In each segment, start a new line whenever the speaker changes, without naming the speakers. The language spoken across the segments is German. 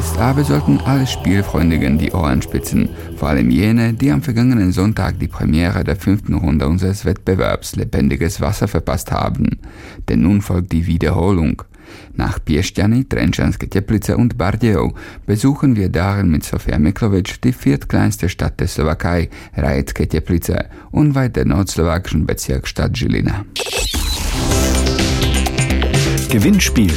Jetzt aber sollten alle Spielfreundigen die Ohren spitzen, vor allem jene, die am vergangenen Sonntag die Premiere der 5. Runde unseres Wettbewerbs Lebendiges Wasser verpasst haben. Denn nun folgt die Wiederholung. Nach Piešťany, Trenčanske Teplice und Bardejov besuchen wir darin mit Sofia Miklovic die viertkleinste Stadt der Slowakei, Rajecké Teplice, unweit der nordslowakischen Bezirksstadt Žilina.
Gewinnspiel.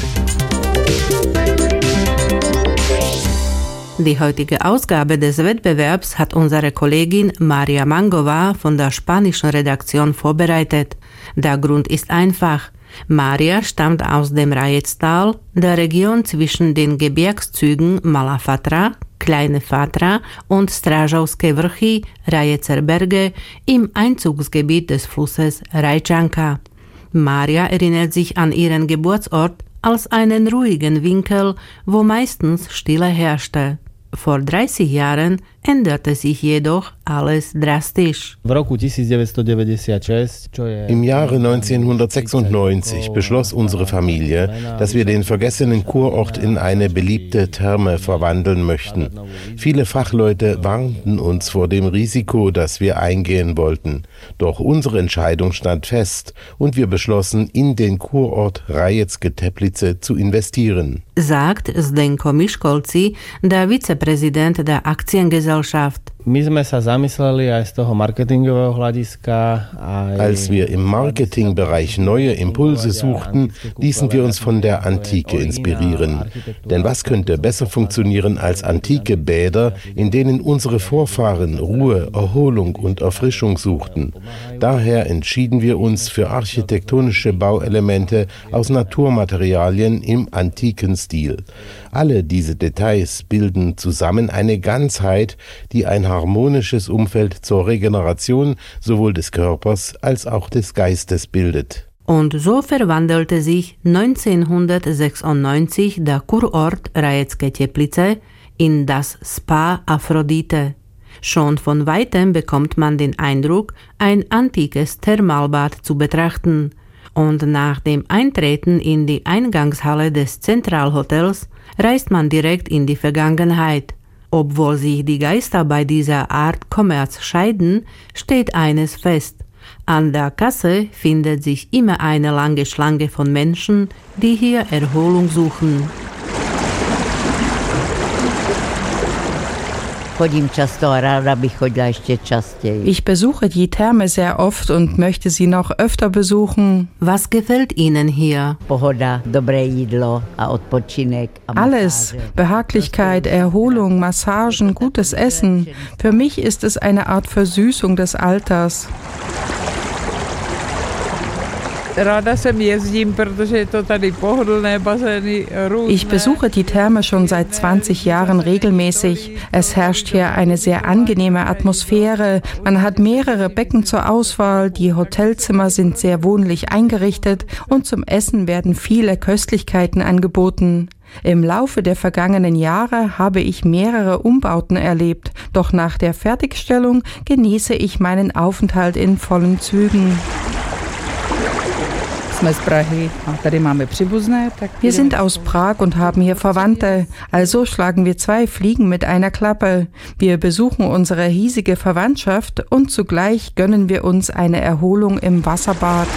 Die heutige Ausgabe des Wettbewerbs hat unsere Kollegin Maria Mangova von der spanischen Redaktion vorbereitet. Der Grund ist einfach. Maria stammt aus dem Rajectal, der Region zwischen den Gebirgszügen Malá Fatra, Kleine Fatra und Strážovské Vrchy, Rajecer Berge im Einzugsgebiet des Flusses Rajčanka. Maria erinnert sich an ihren Geburtsort als einen ruhigen Winkel, wo meistens Stille herrschte. Vor 30 Jahren änderte sich jedoch alles drastisch.
Im Jahre 1996 beschloss unsere Familie, dass wir den vergessenen Kurort in eine beliebte Therme verwandeln möchten. Viele Fachleute warnten uns vor dem Risiko, das wir eingehen wollten. Doch unsere Entscheidung stand fest und wir beschlossen, in den Kurort Rajecké Teplice zu investieren.
Sagt Zdenko Miškolci, der Vizepräsident der Aktiengesellschaft.
Als wir im Marketingbereich neue Impulse suchten, ließen wir uns von der Antike inspirieren. Denn was könnte besser funktionieren als antike Bäder, in denen unsere Vorfahren Ruhe, Erholung und Erfrischung suchten? Daher entschieden wir uns für architektonische Bauelemente aus Naturmaterialien im antiken Stil. Alle diese Details bilden zusammen eine Ganzheit, die ein harmonisches Umfeld zur Regeneration sowohl des Körpers als auch des Geistes bildet.
Und so verwandelte sich 1996 der Kurort Rajecké Teplice in das Spa Aphrodite. Schon von weitem bekommt man den Eindruck, ein antikes Thermalbad zu betrachten. Und nach dem Eintreten in die Eingangshalle des Zentralhotels reist man direkt in die Vergangenheit. Obwohl sich die Geister bei dieser Art Kommerz scheiden, steht eines fest. An der Kasse findet sich immer eine lange Schlange von Menschen, die hier Erholung suchen.
Ich besuche die Therme sehr oft und möchte sie noch öfter besuchen.
Was gefällt Ihnen hier?
Alles. Behaglichkeit, Erholung, Massagen, gutes Essen. Für mich ist es eine Art Versüßung des Alters. Ich besuche die Therme schon seit 20 Jahren regelmäßig. Es herrscht hier eine sehr angenehme Atmosphäre. Man hat mehrere Becken zur Auswahl, die Hotelzimmer sind sehr wohnlich eingerichtet und zum Essen werden viele Köstlichkeiten angeboten. Im Laufe der vergangenen Jahre habe ich mehrere Umbauten erlebt, doch nach der Fertigstellung genieße ich meinen Aufenthalt in vollen Zügen. Wir sind aus Prag und haben hier Verwandte, also schlagen wir 2 Fliegen mit einer Klappe. Wir besuchen unsere hiesige Verwandtschaft und zugleich gönnen wir uns eine Erholung im Wasserbad.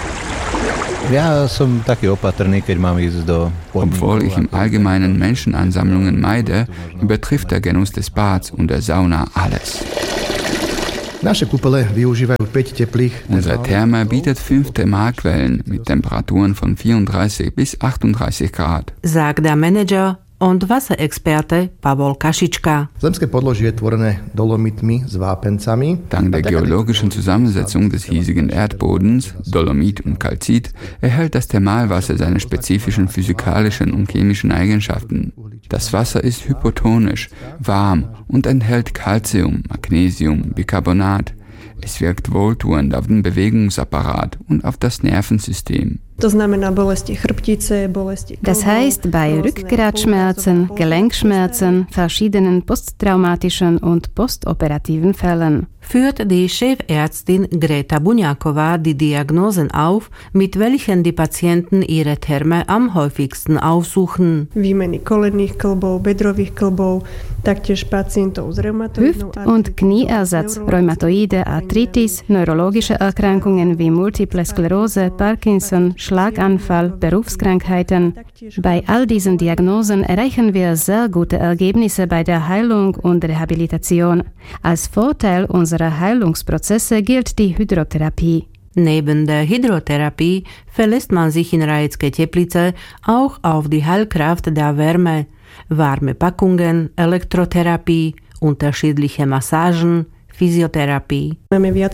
Obwohl ich im Allgemeinen Menschenansammlungen meide, übertrifft der Genuss des Bads und der Sauna alles. Unsere Therme bietet 5 Thermalquellen mit Temperaturen von 34 bis 38 Grad.
Sagt der Manager und Wasserexperte Pavol Kašička.
Dank der geologischen Zusammensetzung des hiesigen Erdbodens, Dolomit und Kalzit, erhält das Thermalwasser seine spezifischen physikalischen und chemischen Eigenschaften. Das Wasser ist hypotonisch, warm und enthält Calcium, Magnesium, Bicarbonat. Es wirkt wohltuend auf den Bewegungsapparat und auf das Nervensystem.
Das heißt, bei Rückgratschmerzen, Gelenkschmerzen, verschiedenen posttraumatischen und postoperativen Fällen.
führt die Chefärztin Greta Bunjakova die Diagnosen auf, mit welchen die Patienten ihre Therme am häufigsten aufsuchen.
Výmeny kolenných kĺbov, bedrových kĺbov, taktiež pacientov s
Hüft- und Knieersatz, rheumatoide Arthritis, neurologische Erkrankungen wie Multiple Sklerose, Parkinson, Schlaganfall, Berufskrankheiten. Bei all diesen Diagnosen erreichen wir sehr gute Ergebnisse bei der Heilung und Rehabilitation. Als Vorteil unserer Heilungsprozesse gilt die Hydrotherapie.
Neben der Hydrotherapie verlässt man sich in Rajecké Teplice auch auf die Heilkraft der Wärme. Warme Packungen, Elektrotherapie, unterschiedliche Massagen, Physiotherapie.
Wir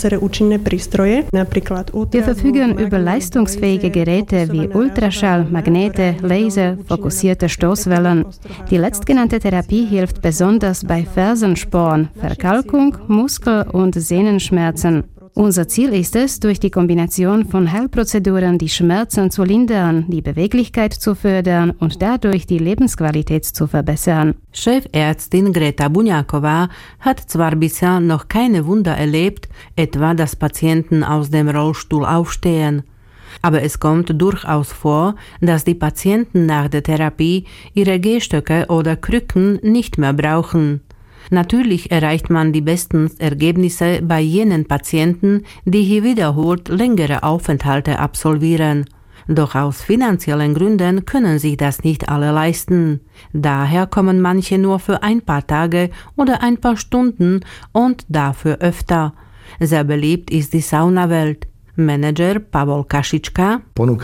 verfügen über leistungsfähige Geräte wie Ultraschall, Magnete, Laser, fokussierte Stoßwellen. Die letztgenannte Therapie hilft besonders bei Fersensporn, Verkalkung, Muskel- und Sehnenschmerzen. Unser Ziel ist es, durch die Kombination von Heilprozeduren die Schmerzen zu lindern, die Beweglichkeit zu fördern und dadurch die Lebensqualität zu verbessern.
Chefärztin Greta Bunjakova hat zwar bisher noch keine Wunder erlebt, etwa dass Patienten aus dem Rollstuhl aufstehen. Aber es kommt durchaus vor, dass die Patienten nach der Therapie ihre Gehstöcke oder Krücken nicht mehr brauchen. Natürlich erreicht man die besten Ergebnisse bei jenen Patienten, die hier wiederholt längere Aufenthalte absolvieren. Doch aus finanziellen Gründen können sich das nicht alle leisten. Daher kommen manche nur für ein paar Tage oder ein paar Stunden und dafür öfter. Sehr beliebt ist die Saunawelt. Manager Pavol Kašička.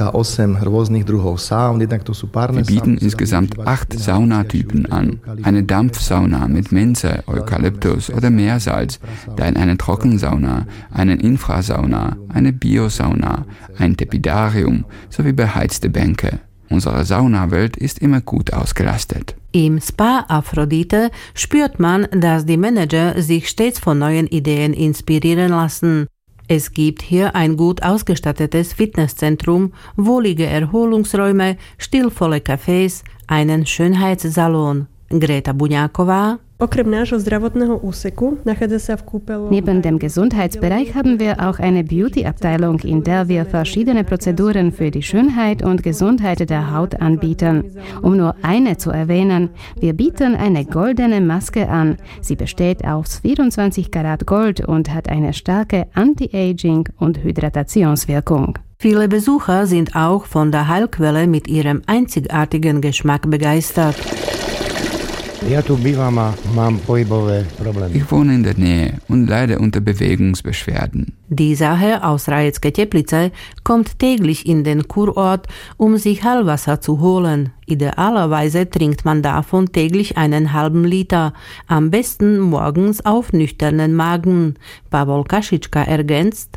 Wir bieten insgesamt 8 Saunatypen an. Eine Dampfsauna mit Minze, Eukalyptus oder Meersalz, dann eine Trockensauna, eine Infrasauna, eine Biosauna, ein Tepidarium sowie beheizte Bänke. Unsere Saunawelt ist immer gut ausgelastet.
Im Spa Aphrodite spürt man, dass die Manager sich stets von neuen Ideen inspirieren lassen. Es gibt hier ein gut ausgestattetes Fitnesszentrum, wohlige Erholungsräume, stilvolle Cafés, einen Schönheitssalon. Greta Bunjakova.
Neben dem Gesundheitsbereich haben wir auch eine Beauty-Abteilung, in der wir verschiedene Prozeduren für die Schönheit und Gesundheit der Haut anbieten. Um nur eine zu erwähnen, wir bieten eine goldene Maske an. Sie besteht aus 24 Karat Gold und hat eine starke Anti-Aging- und Hydratationswirkung.
Viele Besucher sind auch von der Heilquelle mit ihrem einzigartigen Geschmack begeistert.
Ich wohne in der Nähe und leide unter Bewegungsbeschwerden.
Dieser Herr aus Rajecké Teplice kommt täglich in den Kurort, um sich Heilwasser zu holen. Idealerweise trinkt man davon täglich einen halben Liter, am besten morgens auf nüchternen Magen. Pavol Kašička ergänzt: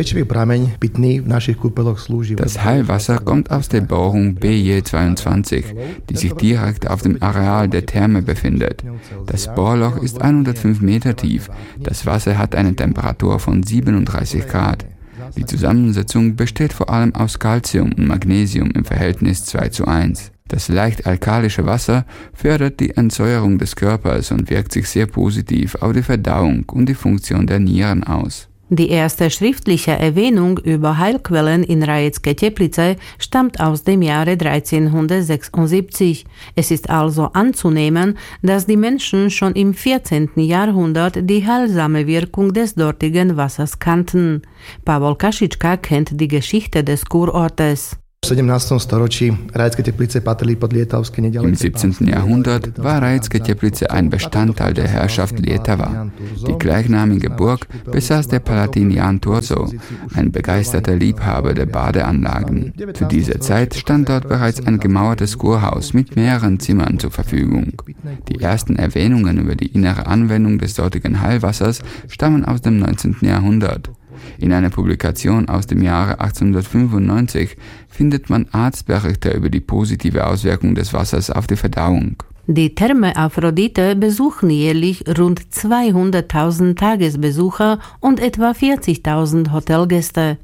Das Heilwasser kommt aus der Bohrung BJ22, die sich direkt auf dem Areal der Therme befindet. Das Bohrloch ist 105 Meter tief. Das Wasser hat eine Temperatur von 37 Grad. Die Zusammensetzung besteht vor allem aus Calcium und Magnesium im Verhältnis 2:1. Das leicht alkalische Wasser fördert die Entsäuerung des Körpers und wirkt sich sehr positiv auf die Verdauung und die Funktion der Nieren aus.
Die erste schriftliche Erwähnung über Heilquellen in Rajecké Teplice stammt aus dem Jahre 1376. Es ist also anzunehmen, dass die Menschen schon im 14. Jahrhundert die heilsame Wirkung des dortigen Wassers kannten. Pavol Kašička kennt die Geschichte des Kurortes.
Im 17. Jahrhundert war Rajecké Teplice ein Bestandteil der Herrschaft Lietava. Die gleichnamige Burg besaß der Palatin Jan Turzo, ein begeisterter Liebhaber der Badeanlagen. Zu dieser Zeit stand dort bereits ein gemauertes Kurhaus mit mehreren Zimmern zur Verfügung. Die ersten Erwähnungen über die innere Anwendung des dortigen Heilwassers stammen aus dem 19. Jahrhundert. In einer Publikation aus dem Jahre 1895 findet man Arztberichte über die positive Auswirkung des Wassers auf die Verdauung.
Die Therme Aphrodite besuchen jährlich rund 200.000 Tagesbesucher und etwa 40.000 Hotelgäste.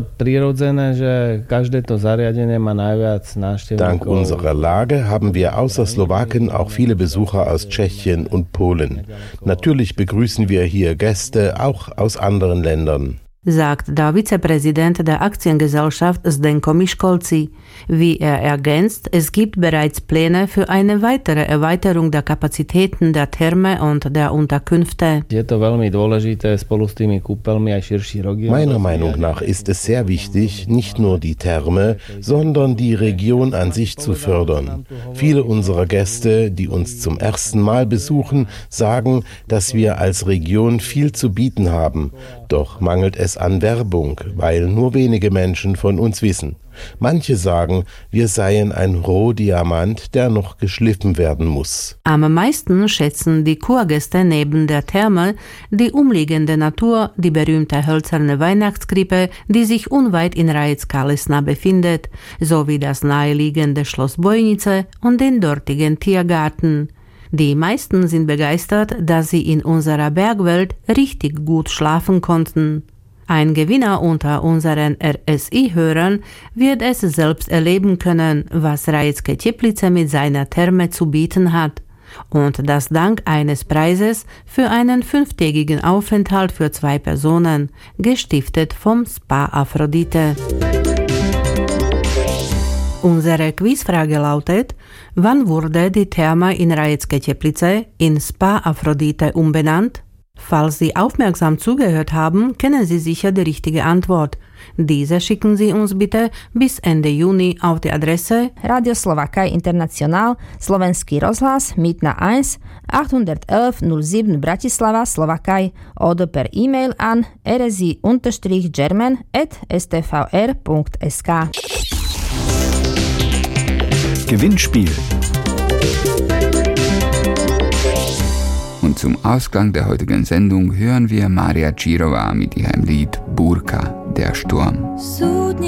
Dank unserer Lage haben wir außer Slowaken auch viele Besucher aus Tschechien und Polen. Natürlich begrüßen wir hier Gäste auch aus anderen Ländern,
sagt der Vizepräsident der Aktiengesellschaft Zdenko Miškolci. Wie er ergänzt, es gibt bereits Pläne für eine weitere Erweiterung der Kapazitäten der Therme und der Unterkünfte.
Meiner Meinung nach ist es sehr wichtig, nicht nur die Therme, sondern die Region an sich zu fördern. Viele unserer Gäste, die uns zum ersten Mal besuchen, sagen, dass wir als Region viel zu bieten haben. Doch mangelt es an Werbung, weil nur wenige Menschen von uns wissen. Manche sagen, wir seien ein Rohdiamant, der noch geschliffen werden muss.
Am meisten schätzen die Kurgäste neben der Therme die umliegende Natur, die berühmte hölzerne Weihnachtskrippe, die sich unweit in Rajec-Kalesna befindet, sowie das naheliegende Schloss Bojnice und den dortigen Tiergarten. Die meisten sind begeistert, dass sie in unserer Bergwelt richtig gut schlafen konnten. Ein Gewinner unter unseren RSI-Hörern wird es selbst erleben können, was Rajecke Teplice mit seiner Therme zu bieten hat. Und das dank eines Preises für einen 5-tägigen Aufenthalt für 2 Personen, gestiftet vom Spa Aphrodite. Unsere Quizfrage lautet: Wann wurde die Therme in Rajecke Teplice in Spa Aphrodite umbenannt? Falls Sie aufmerksam zugehört haben, kennen Sie sicher die richtige Antwort. Diese schicken Sie uns bitte bis Ende Juni auf die Adresse
Radio Slowakei International, Slovenský rozhlas, Mýtna 1, 811 07 Bratislava, Slowakei oder per E-Mail an rsi-german@stvr.sk.
Gewinnspiel.
Und zum Ausklang der heutigen Sendung hören wir Maria Čírová mit ihrem Lied Búrka, der Sturm.